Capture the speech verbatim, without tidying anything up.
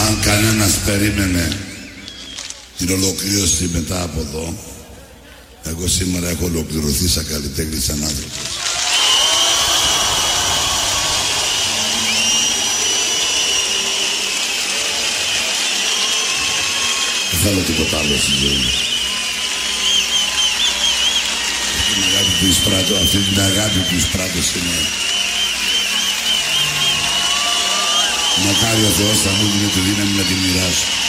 Αν κανένας περίμενε την ολοκλήρωση μετά από εδώ, εγώ σήμερα έχω ολοκληρωθεί σαν καλλιτέχνης, σαν άνθρωπος. Δεν θέλω τίποτα άλλο στη ζωή μου. Αυτή την αγάπη που εισπράττω, αυτή την αγάπη που εισπράττω σήμερα. Μακάρι ο Θεός θα μου δίνει τη δύναμη να τη μοιράσω.